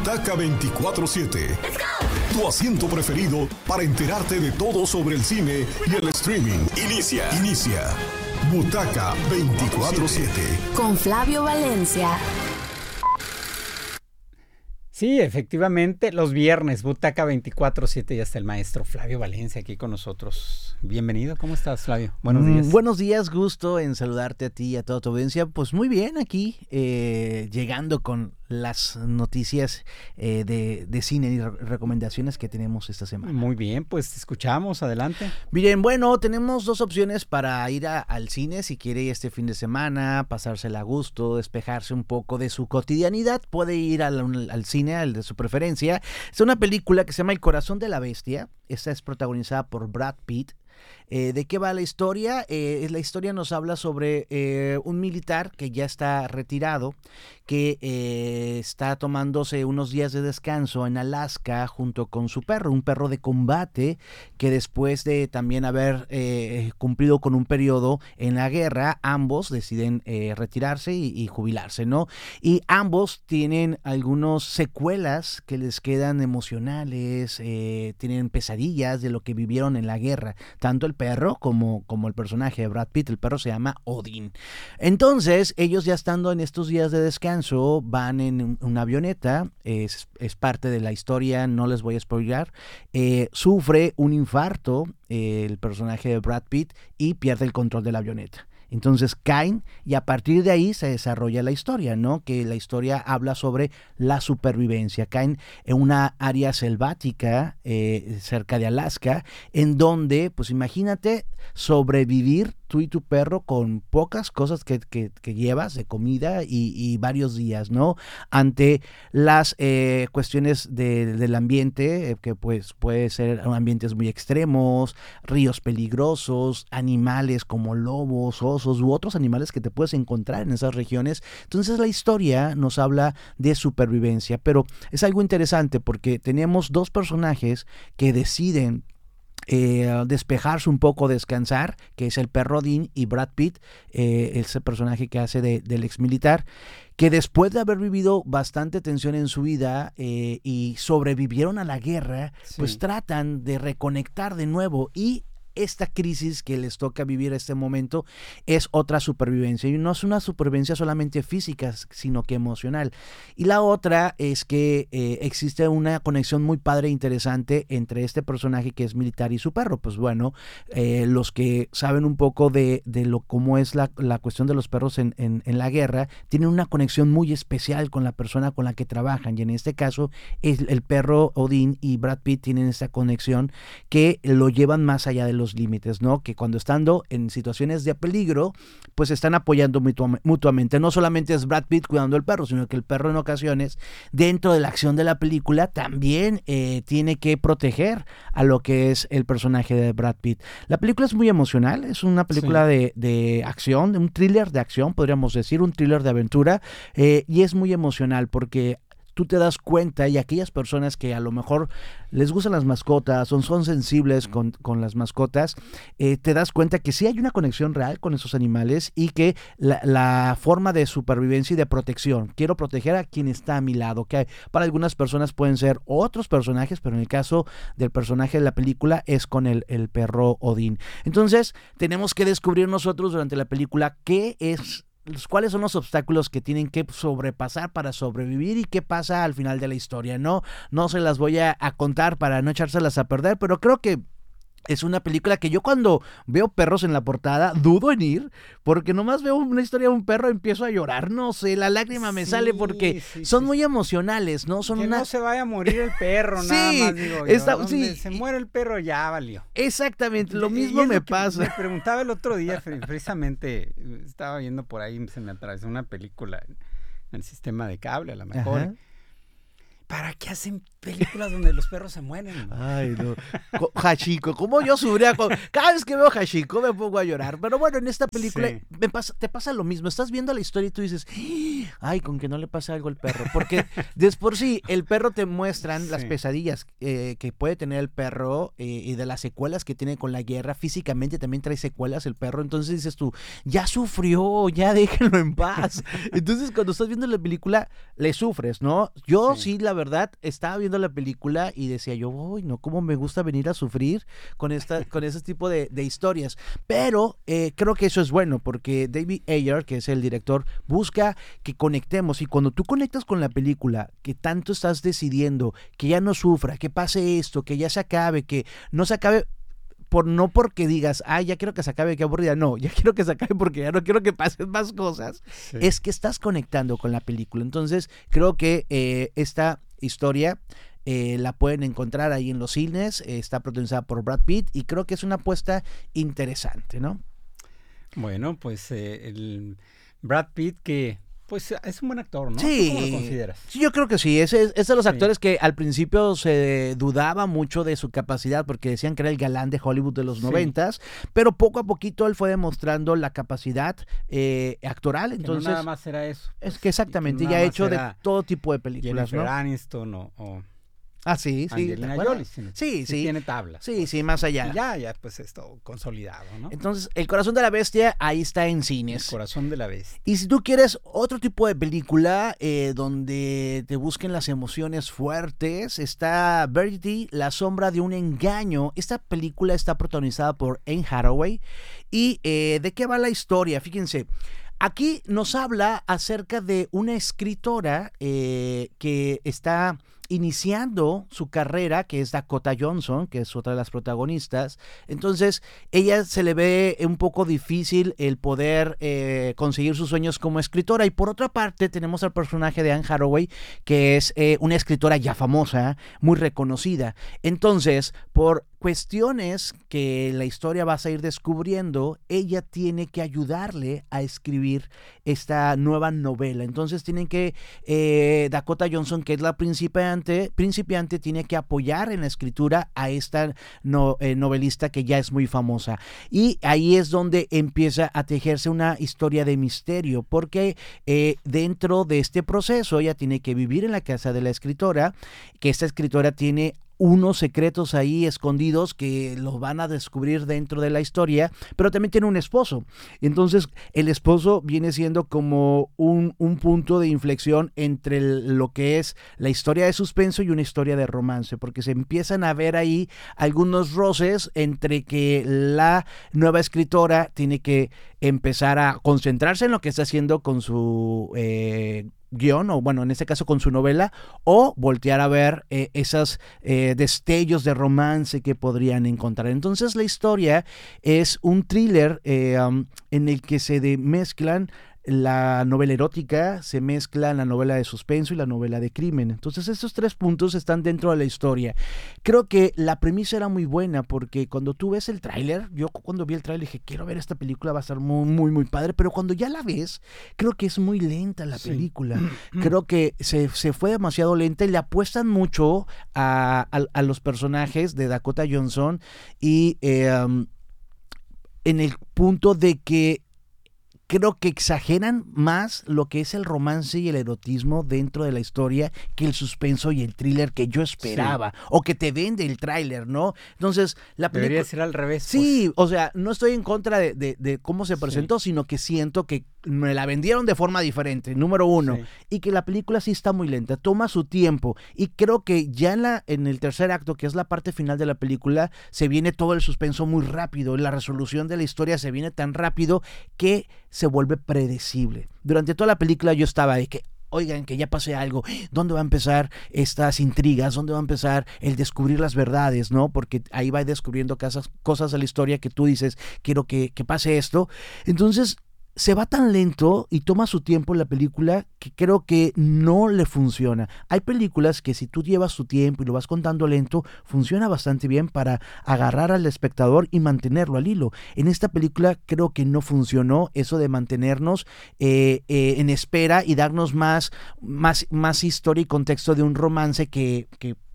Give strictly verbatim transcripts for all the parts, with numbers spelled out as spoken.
Butaca veinticuatro siete. Tu asiento preferido para enterarte de todo sobre el cine y el streaming. Inicia. Inicia. Butaca veinticuatro siete. Con Flavio Valencia. Sí, efectivamente, los viernes, Butaca veinticuatro siete, ya está el maestro Flavio Valencia aquí con nosotros. Bienvenido, ¿cómo estás, Flavio? Buenos días. Mm, buenos días, gusto en saludarte a ti y a toda tu audiencia. Pues muy bien, aquí eh, llegando con las noticias eh, de, de cine y re- recomendaciones que tenemos esta semana. Muy bien, pues te escuchamos, adelante. Bien, bueno, tenemos dos opciones para ir a, al cine si quiere este fin de semana, pasársela a gusto, despejarse un poco de su cotidianidad, puede ir al, al cine, al de su preferencia. Es una película que se llama El Corazón de la Bestia. Esta es protagonizada por Brad Pitt. Eh, ¿De qué va la historia? Eh, la historia nos habla sobre eh, un militar que ya está retirado, que eh, está tomándose unos días de descanso en Alaska junto con su perro, un perro de combate que después de también haber eh, cumplido con un periodo en la guerra, ambos deciden eh, retirarse y, y jubilarse, ¿no? Y ambos tienen algunas secuelas que les quedan emocionales, eh, tienen pesadillas de lo que vivieron en la guerra, tanto el perro como, como el personaje de Brad Pitt. El perro se llama Odín. Entonces, ellos ya estando en estos días de descanso, van en una avioneta, es, es parte de la historia, no les voy a spoiler, eh, sufre un infarto eh, el personaje de Brad Pitt y pierde el control de la avioneta. Entonces caen y a partir de ahí se desarrolla la historia, ¿no? Que la historia habla sobre la supervivencia. Caen en una área selvática eh, cerca de Alaska, en donde, pues imagínate, sobrevivir tú y tu perro con pocas cosas que, que, que llevas de comida y, y varios días, ¿no? Ante las eh, cuestiones de, del ambiente, eh, que pues puede ser ambientes muy extremos, ríos peligrosos, animales como lobos, osos u otros animales que te puedes encontrar en esas regiones. Entonces la historia nos habla de supervivencia, pero es algo interesante porque tenemos dos personajes que deciden Eh, despejarse un poco, descansar, que es el perro Odín, y Brad Pitt, eh, ese personaje que hace de, del ex militar, que después de haber vivido bastante tensión en su vida eh, y sobrevivieron a la guerra, sí. Pues tratan de reconectar de nuevo, y esta crisis que les toca vivir este momento es otra supervivencia, y no es una supervivencia solamente física, sino que emocional. Y la otra es que eh, existe una conexión muy padre e interesante entre este personaje que es militar y su perro. Pues bueno, eh, los que saben un poco de, de lo cómo es la, la cuestión de los perros en, en, en la guerra, tienen una conexión muy especial con la persona con la que trabajan, y en este caso el, el perro Odín y Brad Pitt tienen esta conexión que lo llevan más allá de los límites, ¿no? Que cuando estando en situaciones de peligro, pues están apoyando mutu- mutuamente. No solamente es Brad Pitt cuidando al perro, sino que el perro en ocasiones, dentro de la acción de la película, también eh, tiene que proteger a lo que es el personaje de Brad Pitt. La película es muy emocional, es una película sí. de, de acción, un thriller de acción, podríamos decir, un thriller de aventura, eh, y es muy emocional porque tú te das cuenta, y aquellas personas que a lo mejor les gustan las mascotas, son, son sensibles con, con las mascotas, eh, te das cuenta que sí hay una conexión real con esos animales, y que la, la forma de supervivencia y de protección, quiero proteger a quien está a mi lado, que para algunas personas pueden ser otros personajes, pero en el caso del personaje de la película es con el, el perro Odín. Entonces tenemos que descubrir nosotros durante la película qué es, cuáles son los obstáculos que tienen que sobrepasar para sobrevivir y qué pasa al final de la historia. No, no se las voy a, a contar para no echárselas a perder, pero creo que es una película que yo cuando veo perros en la portada dudo en ir, porque nomás veo una historia de un perro y empiezo a llorar, no sé, la lágrima me sí, sale porque sí, son sí, muy emocionales, ¿no? Son que una... no se vaya a morir el perro, sí, nada más digo está, yo. Sí. Se muere el perro, ya valió. Exactamente, lo mismo me lo pasa. Me preguntaba el otro día, precisamente, estaba viendo por ahí, se me atravesó una película en el sistema de cable, a lo mejor. Ajá. ¿Para qué hacen películas donde los perros se mueren. Ay, no. Co- Hachiko, ¿cómo yo sufría? Con... Cada vez que veo Hachiko me pongo a llorar. Pero bueno, en esta película Sí. me pasa, te pasa lo mismo. Estás viendo la historia y tú dices, ay, con que no le pase algo al perro. Porque de por sí, el perro te muestran Sí. las pesadillas eh, que puede tener el perro eh, y de las secuelas que tiene con la guerra. Físicamente también trae secuelas el perro. Entonces dices tú, ya sufrió, ya déjenlo en paz. Entonces cuando estás viendo la película, le sufres, ¿no? Yo sí, Sí. la verdad, estaba viendo la película y decía yo, uy, no, cómo me gusta venir a sufrir con esta, con ese tipo de, de historias. Pero eh, creo que eso es bueno porque David Ayer, que es el director, busca que conectemos. Y cuando tú conectas con la película, que tanto estás decidiendo que ya no sufra, que pase esto, que ya se acabe, que no se acabe. Por, no porque digas, ay, ya quiero que se acabe, qué aburrida. No, ya quiero que se acabe porque ya no quiero que pasen más cosas. Sí. Es que estás conectando con la película. Entonces, creo que eh, esta historia eh, la pueden encontrar ahí en los cines. Eh, está protagonizada por Brad Pitt y creo que es una apuesta interesante, ¿no? Bueno, pues eh, el Brad Pitt, que pues es un buen actor, ¿no? Sí. ¿Tú cómo lo consideras? Sí, yo creo que sí. Es, es, es de los Sí. actores que al principio se dudaba mucho de su capacidad porque decían que era el galán de Hollywood de los Sí. noventas, pero poco a poquito él fue demostrando la capacidad eh, actoral. Que Entonces, no nada más era eso. es pues, que y exactamente, no ya nada ha más hecho de era todo tipo de películas, Jennifer ¿no? Aniston o, o Ah, sí, sí. ¿de Angelina acuerdo? Jolie. sino- Sí, sí. Tiene tablas. Sí, pues. sí, más allá. Y ya, ya, pues esto consolidado, ¿no? Entonces, El Corazón de la Bestia ahí está en El cines. corazón de la bestia. Y si tú quieres otro tipo de película eh, donde te busquen las emociones fuertes, está Verity, La sombra de un engaño. Esta película está protagonizada por Anne Hathaway. ¿Y eh, de qué va la historia? Fíjense. Aquí nos habla acerca de una escritora eh, que está iniciando su carrera, que es Dakota Johnson, que es otra de las protagonistas. Entonces, ella se le ve un poco difícil el poder eh, conseguir sus sueños como escritora. Y por otra parte, tenemos al personaje de Anne Hathaway, que es eh, una escritora ya famosa, muy reconocida. Entonces, por cuestiones que la historia vas a ir descubriendo, ella tiene que ayudarle a escribir esta nueva novela. Entonces tienen que, eh, Dakota Johnson, que es la principiante, principiante, tiene que apoyar en la escritura a esta no, eh, novelista que ya es muy famosa. Y ahí es donde empieza a tejerse una historia de misterio, porque eh, dentro de este proceso ella tiene que vivir en la casa de la escritora, que esta escritora tiene unos secretos ahí escondidos que los van a descubrir dentro de la historia, pero también tiene un esposo. Entonces, el esposo viene siendo como un, un punto de inflexión entre el, lo que es la historia de suspenso y una historia de romance, porque se empiezan a ver ahí algunos roces entre que la nueva escritora tiene que empezar a concentrarse en lo que está haciendo con su eh, guión, o bueno, en este caso con su novela, o voltear a ver eh, esos eh, destellos de romance que podrían encontrar. Entonces la historia es un thriller eh, um, en el que se de- mezclan la novela erótica, se mezcla la novela de suspenso y la novela de crimen. Entonces estos tres puntos están dentro de la historia. Creo que la premisa era muy buena porque cuando tú ves el tráiler, yo cuando vi el tráiler dije, quiero ver esta película, va a estar muy, muy, muy padre, pero cuando ya la ves, creo que es muy lenta la Sí. película. Creo que se, se fue demasiado lenta y le apuestan mucho a, a, a los personajes de Dakota Johnson y eh, um, en el punto de que creo que exageran más lo que es el romance y el erotismo dentro de la historia que el suspenso y el thriller que yo esperaba, sí. O que te vende el tráiler, ¿no? Entonces, la película... Debería ser al revés. Sí, pues. O sea, no estoy en contra de, de, de cómo se presentó, sí. Sino que siento que me la vendieron de forma diferente, número uno, sí. Y que la película sí está muy lenta, toma su tiempo, y creo que ya en, la, en el tercer acto, que es la parte final de la película, se viene todo el suspenso muy rápido, la resolución de la historia se viene tan rápido que se vuelve predecible. Durante toda la película yo estaba de que, oigan, que ya pase algo, ¿dónde va a empezar estas intrigas? ¿Dónde va a empezar el descubrir las verdades? ¿No? Porque ahí va descubriendo cosas, cosas de la historia que tú dices, quiero que, que pase esto. Entonces, se va tan lento y toma su tiempo en la película que creo que no le funciona. Hay películas que si tú llevas tu tiempo y lo vas contando lento, funciona bastante bien para agarrar al espectador y mantenerlo al hilo. En esta película creo que no funcionó eso de mantenernos eh, eh, en espera y darnos más, más, más historia y contexto de un romance que, que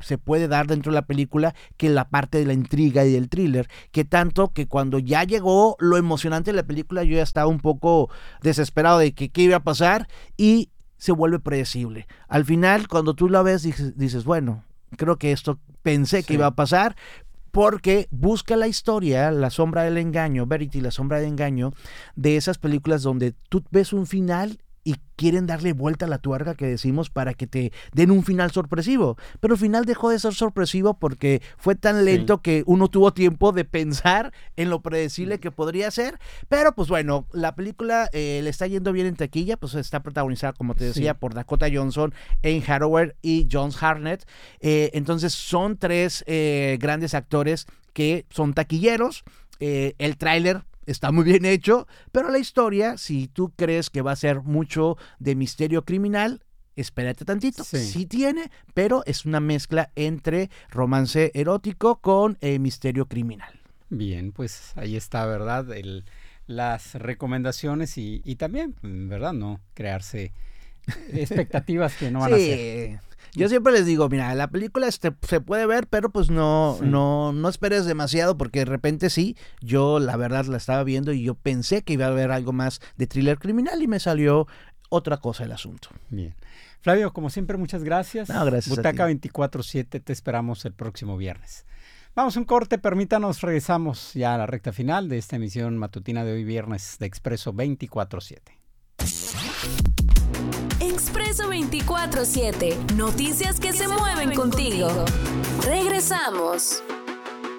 se puede dar dentro de la película que la parte de la intriga y del thriller, que tanto que cuando ya llegó lo emocionante de la película yo ya estaba un poco desesperado de que qué iba a pasar y se vuelve predecible. Al final, cuando tú la ves, dices, dices bueno, creo que esto pensé que sí. iba a pasar, porque busca la historia, La sombra del engaño, Verity, La sombra del engaño, de esas películas donde tú ves un final y quieren darle vuelta a la tuerca que decimos para que te den un final sorpresivo, pero el final dejó de ser sorpresivo porque fue tan lento sí. que uno tuvo tiempo de pensar en lo predecible que podría ser, pero pues bueno, la película eh, le está yendo bien en taquilla, pues está protagonizada, como te decía, sí. por Dakota Johnson, Anne Hathaway y John Hartnett, eh, entonces son tres eh, grandes actores que son taquilleros, eh, el tráiler está muy bien hecho, pero la historia, si tú crees que va a ser mucho de misterio criminal, espérate tantito. Sí, sí tiene, pero es una mezcla entre romance erótico con eh, misterio criminal. Bien, pues ahí está, ¿verdad? El, las recomendaciones y, y también, ¿verdad? No crearse expectativas que no van sí. a ser. Yo siempre les digo, mira, la película este, se puede ver, pero pues no, sí. no, no esperes demasiado porque de repente sí, yo la verdad la estaba viendo y yo pensé que iba a haber algo más de thriller criminal y me salió otra cosa el asunto. Bien. Flavio, como siempre, muchas gracias. No, gracias Butaca veinticuatro siete, te esperamos el próximo viernes. Vamos a un corte, permítanos, regresamos ya a la recta final de esta emisión matutina de hoy viernes de Expreso veinticuatro siete. Expreso veinticuatro siete. Noticias que se mueven contigo. Regresamos.